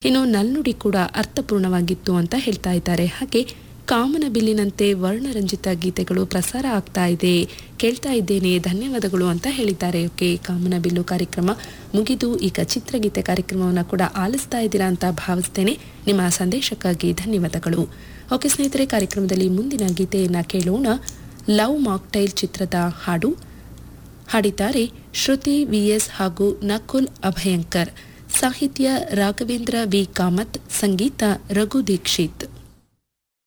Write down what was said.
ಇನ್ನು ನಲ್ನುಡಿ ಕೂಡ ಅರ್ಥಪೂರ್ಣವಾಗಿತ್ತು ಅಂತ ಹೇಳ್ತಾ ಇದ್ದಾರೆ. ಹಾಗೆ ಕಾಮನಬಿಲ್ಲಿನಂತೆ ವರ್ಣರಂಜಿತ ಗೀತೆಗಳು ಪ್ರಸಾರ ಆಗ್ತಾ ಇದೆ, ಕೇಳ್ತಾ ಇದ್ದೇನೆ, ಧನ್ಯವಾದಗಳು ಅಂತ ಹೇಳಿದ್ದಾರೆ. ಓಕೆ, ಕಾಮನಬಿಲ್ಲು ಕಾರ್ಯಕ್ರಮ ಮುಗಿದು ಈಗ ಚಿತ್ರಗೀತೆ ಕಾರ್ಯಕ್ರಮವನ್ನು ಕೂಡ ಆಲಿಸ್ತಾ ಇದ್ದೀರಾ ಅಂತ ಭಾವಿಸ್ತೇನೆ. ನಿಮ್ಮ ಸಂದೇಶಕ್ಕಾಗಿ ಧನ್ಯವಾದಗಳು. ಓಕೆ ಸ್ನೇಹಿತರೆ, ಕಾರ್ಯಕ್ರಮದಲ್ಲಿ ಮುಂದಿನ ಗೀತೆಯನ್ನು ಕೇಳೋಣ. ಲವ್ ಮಾಕ್ಟೈಲ್ ಚಿತ್ರದ ಹಾಡು ಹಾಡಿದ್ದಾರೆ ಶ್ರುತಿ ವಿಎಸ್ ಹಾಗೂ ನಕುಲ್ ಅಭಯಂಕರ್. ಸಾಹಿತ್ಯ ರಾಘವೇಂದ್ರ ವಿ ಕಾಮತ್, ಸಂಗೀತ ರಘು ದೀಕ್ಷಿತ್.